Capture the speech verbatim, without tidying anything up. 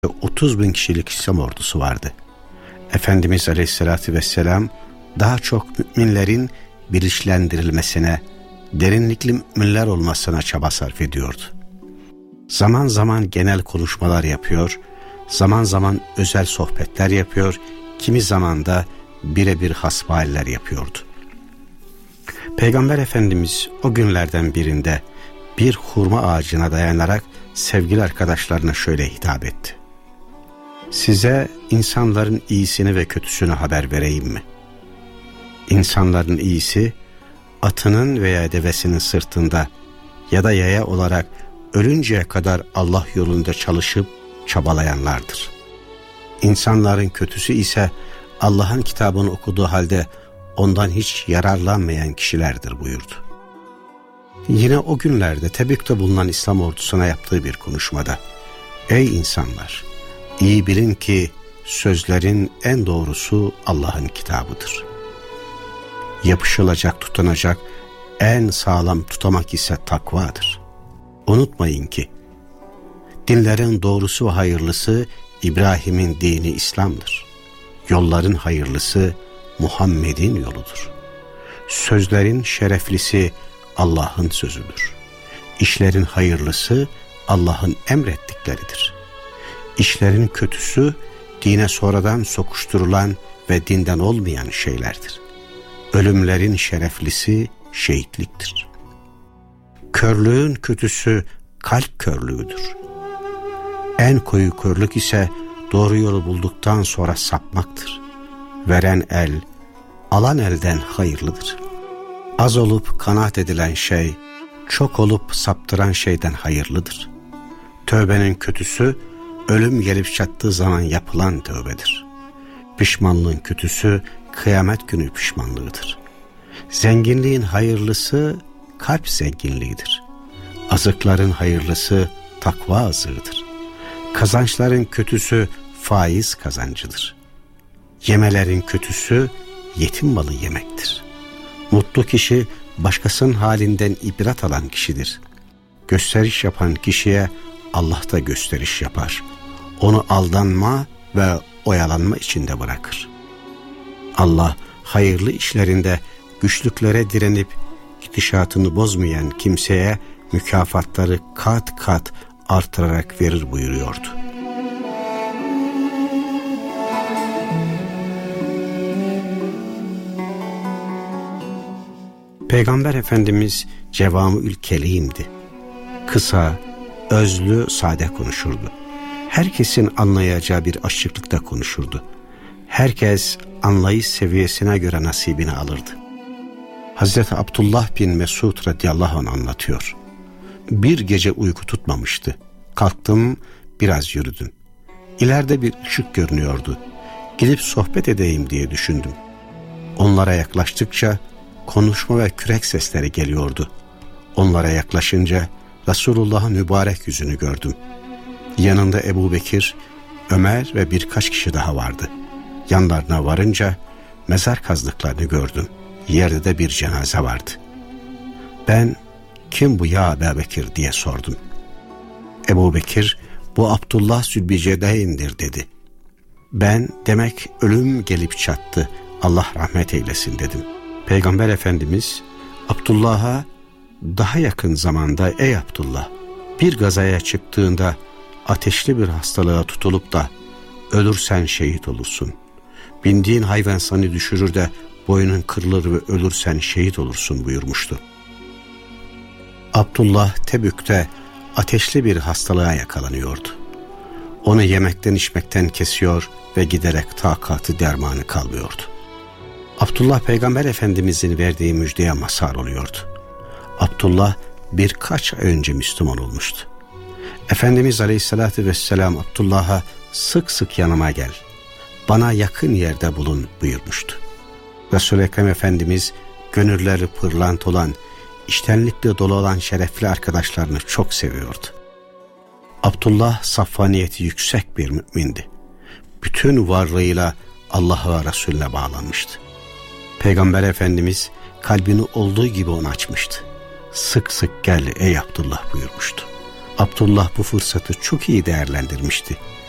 otuz bin kişilik İslam ordusu vardı. Efendimiz Aleyhisselatü Vesselam daha çok müminlerin bilinçlendirilmesine, derinlikli müminler olmasına çaba sarf ediyordu. Zaman zaman genel konuşmalar yapıyor, zaman zaman özel sohbetler yapıyor, kimi zaman da birebir hasbihaller yapıyordu. Peygamber Efendimiz o günlerden birinde bir hurma ağacına dayanarak sevgili arkadaşlarına şöyle hitap etti: size insanların iyisini ve kötüsünü haber vereyim mi? İnsanların iyisi, atının veya devesinin sırtında ya da yaya olarak ölünceye kadar Allah yolunda çalışıp çabalayanlardır. İnsanların kötüsü ise Allah'ın kitabını okuduğu halde ondan hiç yararlanmayan kişilerdir buyurdu. Yine o günlerde Tebük'te bulunan İslam ordusuna yaptığı bir konuşmada, ey insanlar, iyi bilin ki sözlerin en doğrusu Allah'ın kitabıdır. Yapışılacak, tutunacak en sağlam tutamak ise takvadır. Unutmayın ki dinlerin doğrusu ve hayırlısı İbrahim'in dini İslam'dır. Yolların hayırlısı Muhammed'in yoludur. Sözlerin şereflisi Allah'ın sözüdür. İşlerin hayırlısı Allah'ın emrettikleridir. İşlerin kötüsü dine sonradan sokuşturulan ve dinden olmayan şeylerdir. Ölümlerin şereflisi şehitliktir. Körlüğün kötüsü kalp körlüğüdür. En koyu körlük ise doğru yolu bulduktan sonra sapmaktır. Veren el, alan elden hayırlıdır. Az olup kanaat edilen şey, çok olup saptıran şeyden hayırlıdır. Tövbenin kötüsü, ölüm gelip çattığı zaman yapılan tövbedir. Pişmanlığın kötüsü, kıyamet günü pişmanlığıdır. Zenginliğin hayırlısı, kalp zenginliğidir. Azıkların hayırlısı, takva azığıdır. Kazançların kötüsü, faiz kazancıdır. Yemelerin kötüsü, yetim malı yemektir. Mutlu kişi, başkasının halinden ibret alan kişidir. Gösteriş yapan kişiye Allah da gösteriş yapar. Onu aldanma ve oyalanma içinde bırakır. Allah hayırlı işlerinde güçlüklere direnip gidişatını bozmayan kimseye mükafatları kat kat artırarak verir buyuruyordu. Peygamber Efendimiz cevamül kelimdi. Kısa, özlü, sade konuşurdu. Herkesin anlayacağı bir açıklıkta konuşurdu. Herkes anlayış seviyesine göre nasibini alırdı. Hazreti Abdullah bin Mesud radıyallahu anh anlatıyor. Bir gece uyku tutmamıştı. Kalktım, biraz yürüdüm. İleride bir ışık görünüyordu. Gidip sohbet edeyim diye düşündüm. Onlara yaklaştıkça konuşma ve kürek sesleri geliyordu. Onlara yaklaşınca Resulullah'ın mübarek yüzünü gördüm. Yanında Ebu Bekir, Ömer ve birkaç kişi daha vardı. Yanlarına varınca mezar kazdıklarını gördüm. Yerde de bir cenaze vardı. Ben, kim bu ya Ebu Bekir diye sordum. Ebu Bekir, bu Abdullah Zülbicedeyn'dir dedi. Ben, demek ölüm gelip çattı, Allah rahmet eylesin dedim. Peygamber Efendimiz Abdullah'a daha yakın zamanda, ey Abdullah, bir gazaya çıktığında ateşli bir hastalığa tutulup da ölürsen şehit olursun. Bindiğin hayvan seni düşürür de boynun kırılır ve ölürsen şehit olursun buyurmuştu. Abdullah Tebük'te ateşli bir hastalığa yakalanıyordu. Onu yemekten içmekten kesiyor ve giderek takatı dermanı kalmıyordu. Abdullah Peygamber Efendimizin verdiği müjdeye mazhar oluyordu. Abdullah birkaç ay önce Müslüman olmuştu. Efendimiz Aleyhisselatü Vesselam Abdullah'a sık sık yanıma gel, bana yakın yerde bulun buyurmuştu. Resul-i Ekrem Efendimiz gönülleri pırlant olan, içtenlikle dolu olan şerefli arkadaşlarını çok seviyordu. Abdullah saffaniyeti yüksek bir mümindi. Bütün varlığıyla Allah'a ve Resulüne bağlanmıştı. Peygamber Efendimiz kalbini olduğu gibi ona açmıştı. Sık sık gel ey Abdullah buyurmuştu. Abdullah bu fırsatı çok iyi değerlendirmişti.